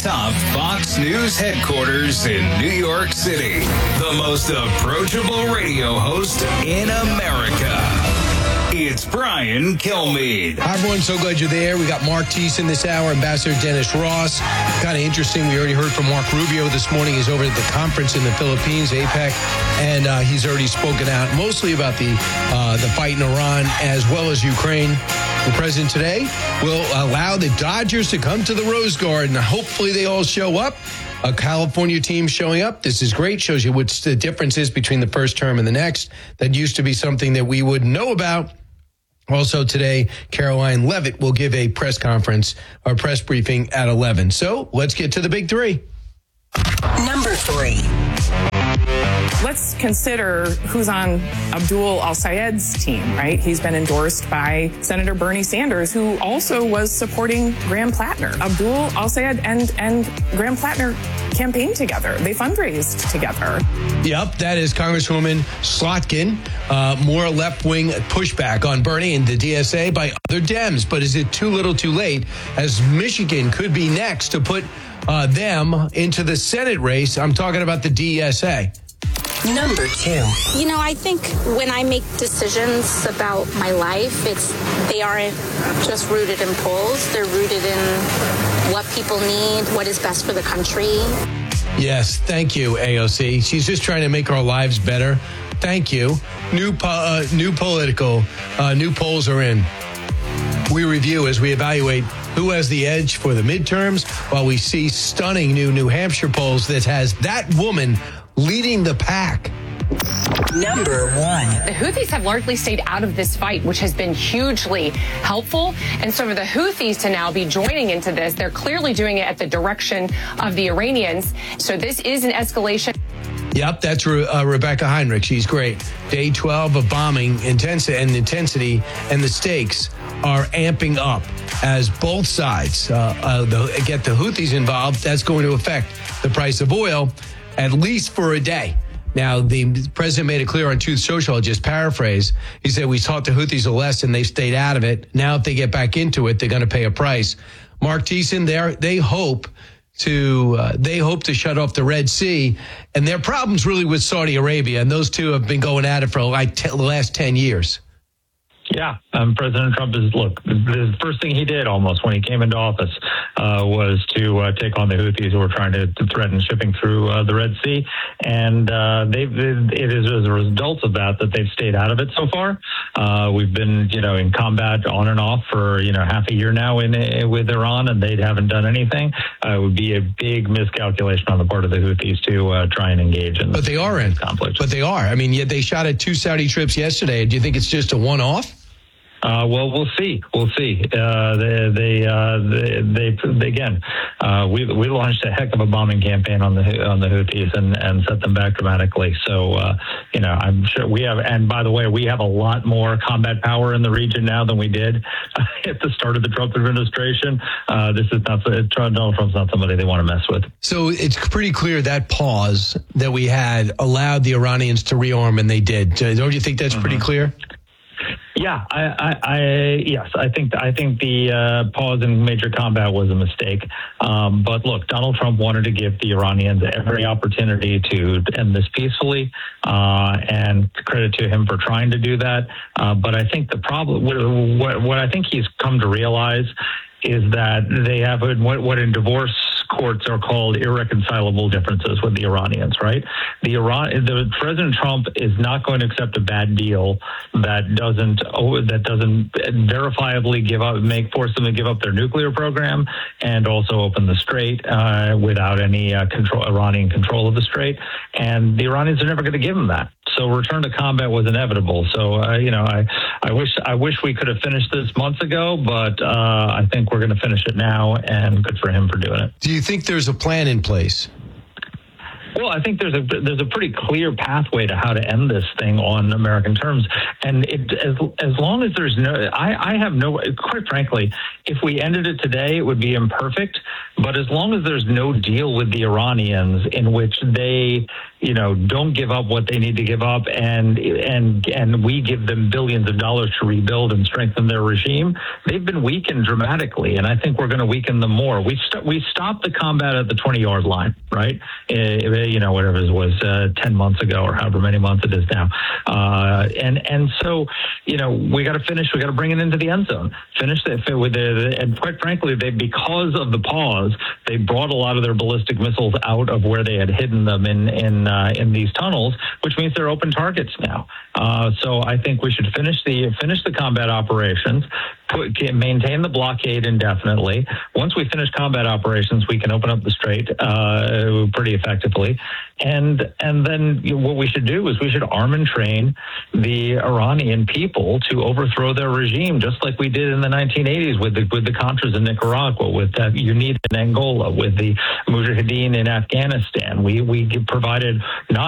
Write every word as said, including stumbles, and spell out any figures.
atop Fox News headquarters in New York City, the most approachable radio host in America. It's Brian Kilmeade. Hi, everyone. So glad you're there. We got Mark Thiessen this hour, Ambassador Dennis Ross. Kind of interesting. We already heard from Mark Rubio this morning. He's over at the conference in the Philippines, APEC, and uh, he's already spoken out mostly about the uh, the fight in Iran as well as Ukraine. The president today will allow the Dodgers to come to the Rose Garden. Hopefully they all show up. A California team showing up. This is great. Shows you what the difference is between the first term and the next. That used to be something that we would know about. Also today, Caroline Leavitt will give a press conference or press briefing at eleven. So let's get to the big three. Number three. Let's consider who's on Abdul Al-Sayed's team, right? He's been endorsed by Senator Bernie Sanders, who also was supporting Graham Plattner. Abdul Al-Sayed and, and Graham Plattner campaigned together. They fundraised together. Yep, that is Congresswoman Slotkin. Uh, more left-wing pushback on Bernie and the D S A by other Dems. But is it too little too late, as Michigan could be next to put uh, them into the Senate race? I'm talking about the D S A. Number two. You know, I think when I make decisions about my life, it's they aren't just rooted in polls. They're rooted in what people need, what is best for the country. Yes, thank you, A O C. She's just trying to make our lives better. Thank you. New, po- uh, new political, uh, new polls are in. We review as we evaluate who has the edge for the midterms, while we see stunning new New Hampshire polls that has that woman leading the pack. Number one. The Houthis have largely stayed out of this fight, which has been hugely helpful. And so for the Houthis to now be joining into this, they're clearly doing it at the direction of the Iranians. So this is an escalation. Yep, that's Re- uh, Rebecca Heinrich. She's great. Day twelve of bombing intensity and intensity, and the stakes are amping up as both sides uh, uh, the, get the Houthis involved. That's going to affect the price of oil, at least for a day. Now, the president made it clear on Truth Social, I'll just paraphrase. He said, we taught the Houthis a lesson. They stayed out of it. Now, if they get back into it, they're going to pay a price. Mark Thiessen, they hope to uh, they hope to shut off the Red Sea. And their problem's really with Saudi Arabia. And those two have been going at it for like t- the last ten years. Yeah, um, President Trump is, look, the first thing he did almost when he came into office uh, was to uh, take on the Houthis who were trying to, to threaten shipping through uh, the Red Sea. And uh, they've, it is as a result of that that they've stayed out of it so far. Uh, we've been, you know, in combat on and off for, you know, half a year now in, in with Iran, and they haven't done anything. Uh, it would be a big miscalculation on the part of the Houthis to uh, try and engage in this, but they are in conflict. But they are. I mean, yet they shot at two Saudi trips yesterday. Do you think it's just a one-off? Uh, well, we'll see. We'll see. Uh, they, they, uh, they, they, they, again, uh, we we launched a heck of a bombing campaign on the on the Houthis and, and set them back dramatically. So, uh, you know, I'm sure we have. And by the way, we have a lot more combat power in the region now than we did at the start of the Trump administration. Uh, this is not Donald Trump's not somebody they want to mess with. So it's pretty clear that pause that we had allowed the Iranians to rearm, and they did. Don't you think that's mm-hmm. pretty clear? Yeah, I, I, I yes, I think I think the uh, pause in major combat was a mistake. Um, but look, Donald Trump wanted to give the Iranians every opportunity to end this peacefully, uh, and credit to him for trying to do that. Uh, but I think the problem, what, what I think he's come to realize, is that they have what, what in divorce courts are called irreconcilable differences with the Iranians, right? The Iran, the President Trump is not going to accept a bad deal that doesn't oh, that doesn't verifiably give up, make force them to give up their nuclear program, and also open the Strait uh, without any uh, control, Iranian control of the Strait. And the Iranians are never going to give him that. So return to combat was inevitable. So uh, you know, I, I wish I wish we could have finished this months ago, but uh, I think we're going to finish it now, and good for him for doing it. Do you think there's a plan in place? Well, I think there's a there's a pretty clear pathway to how to end this thing on American terms, and it, as as long as there's no, I, I have no, quite frankly, if we ended it today, it would be imperfect. But as long as there's no deal with the Iranians in which they, you know, don't give up what they need to give up, and and and we give them billions of dollars to rebuild and strengthen their regime, they've been weakened dramatically, and I think we're going to weaken them more. We st- we stopped the combat at the twenty-yard line, right? Uh, you know, whatever it was, uh, ten months ago or however many months it is now, uh, and and so you know we got to finish. We got to bring it into the end zone. Finish that with the, and quite frankly, they because of the pause, they brought a lot of their ballistic missiles out of where they had hidden them in in uh, in these tunnels, which means they're open targets now. Uh, so I think we should finish the finish the combat operations, put, maintain the blockade indefinitely. Once we finish combat operations, we can open up the strait uh, pretty effectively, and and then you know, what we should do is we should arm and train the Iranian people to overthrow their regime, just like we did in the nineteen eighties with the with the Contras in Nicaragua, with uh, UNITA in Angola, with the Mujahideen in Afghanistan. We we provided not